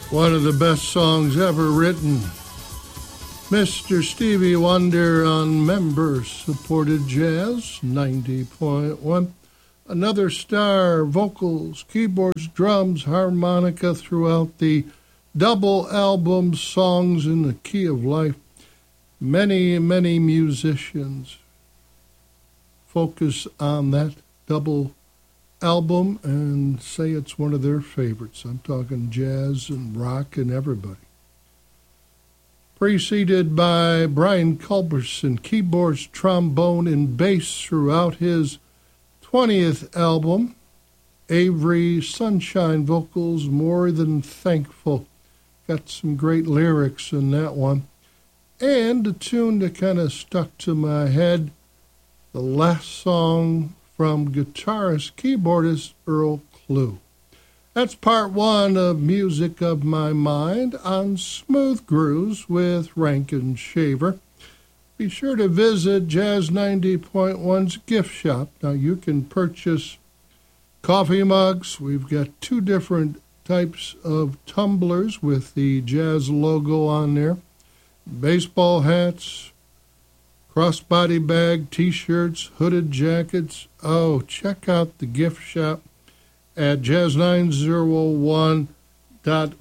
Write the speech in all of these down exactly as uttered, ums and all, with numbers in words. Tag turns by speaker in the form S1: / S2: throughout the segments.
S1: One of the best songs ever written. Mister Stevie Wonder on member-supported jazz, ninety point one. Another star, vocals, keyboards, drums, harmonica throughout the double album Songs in the Key of Life. Many, many musicians focus on that double album and say it's one of their favorites. I'm talking jazz and rock and everybody. Preceded by Brian Culberson, keyboards, trombone, and bass throughout his twentieth album. Avery Sunshine vocals, More Than Thankful. Got some great lyrics in that one. And a tune that kind of stuck to my head, the last song from guitarist, keyboardist Earl Klugh. That's part one of Music of My Mind on Smooth Grooves with Rankin Shaver. Be sure to visit Jazz ninety point one's gift shop. Now you can purchase coffee mugs. We've got two different types of tumblers with the Jazz logo on there. Baseball hats, crossbody bag, t-shirts, hooded jackets. Oh, check out the gift shop at jazz nine oh one dot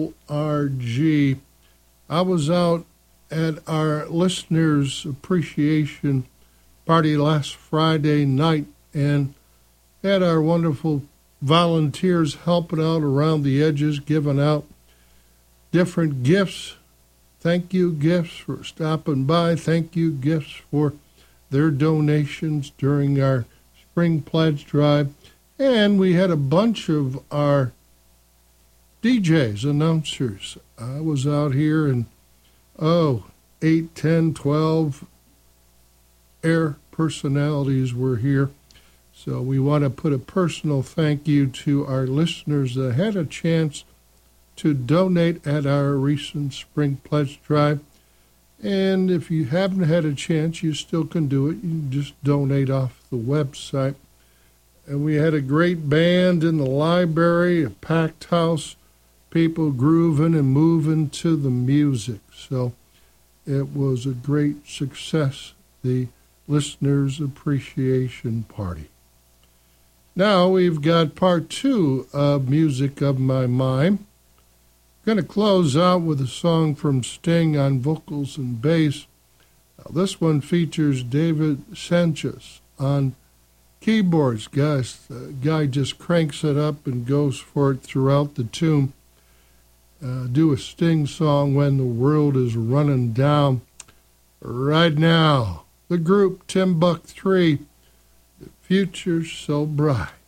S1: org. I was out at our listeners' appreciation party last Friday night and had our wonderful volunteers helping out around the edges, giving out different gifts. Thank you gifts for stopping by. Thank you gifts for their donations during our spring pledge drive. And we had a bunch of our D Js, announcers. I was out here and, oh, eight, ten, twelve air personalities were here. So we want to put a personal thank you to our listeners that had a chance to donate at our recent spring pledge drive. And if you haven't had a chance, you still can do it. You can just donate off the website. And we had a great band in the library, a packed house, people grooving and moving to the music. So it was a great success, the Listeners' Appreciation Party. Now we've got part two of Music of My Mind. Going to close out with a song from Sting on vocals and bass. Now, this one features David Sanchez on keyboards. Guys, the guy just cranks it up and goes for it throughout the tune. Uh, do a Sting song, When the World is Running Down. Right now, the group Timbuk three, The Future's So Bright.